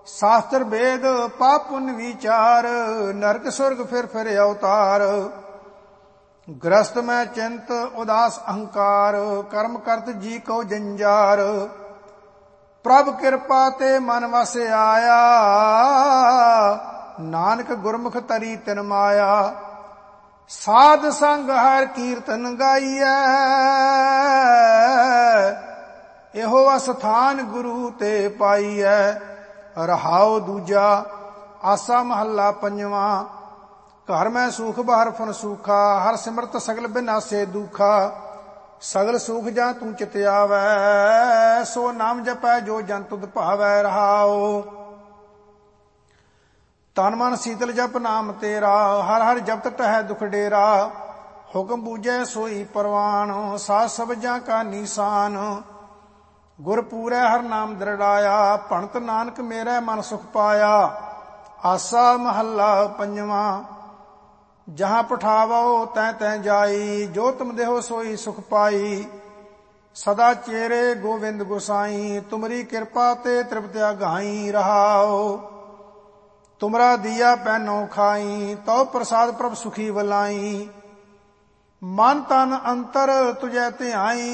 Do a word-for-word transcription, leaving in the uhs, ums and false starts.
शास्त्र वेद पाप पुण्य विचार, नरक स्वर्ग फिर फिर अवतार। ग्रस्त में चिंत उदास अहंकार, कर्म करत जी को जंजार। प्रभ कृपा ते मन वस आया, नानक गुरमुख तरी तिन माया। साध संग हर कीर्तन गाइए, एहो अस्थान गुरु ते पाइए। रहाओ दूजा आसा महला पंजवा, घर में सुख बाहर फन सूखा। हर सिमरत सगल बिनासे दुखा, सगल सुख जा तू चित आवै। सो नाम जपै जो जन तुध भावै। रहाओ तन मन शीतल जप नाम तेरा, हर हर जपत टहै दुख डेरा। हुक्म बूझै सोई परवान, साध सबजा का निशान। गुर पूरै हर नाम दृढ़ाया, भणत नानक मेरा मन सुख पाया। आसा महला पंजवा, जहाँ पठावो तै तै जाई। जो तुम देहो सोई सुख पाई। सदा चेरे गोविंद गोसाई, तुमरी कृपा ते तृप्त्या गाई। रहाओ तुमरा दिया पैनो खाई, तो प्रसाद प्रभ सुखी वलाई। मन तन अंतर तुझै ध्याई,